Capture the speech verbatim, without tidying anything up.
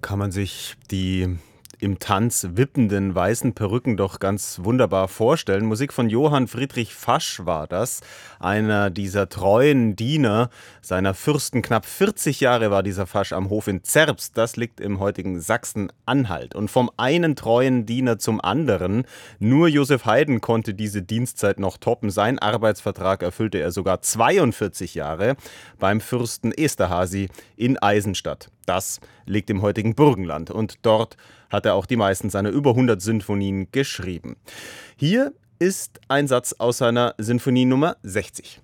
kann man sich die im Tanz wippenden weißen Perücken doch ganz wunderbar vorstellen. Musik von Johann Friedrich Fasch war das, einer dieser treuen Diener seiner Fürsten. Knapp vierzig Jahre war dieser Fasch am Hof in Zerbst, das liegt im heutigen Sachsen-Anhalt. Und vom einen treuen Diener zum anderen, nur Josef Haydn konnte diese Dienstzeit noch toppen. Sein Arbeitsvertrag erfüllte er sogar zweiundvierzig Jahre beim Fürsten Esterházy in Eisenstadt. Das liegt im heutigen Burgenland und dort hat er auch die meisten seiner über hundert Sinfonien geschrieben. Hier ist ein Satz aus seiner Sinfonie Nummer sechzig.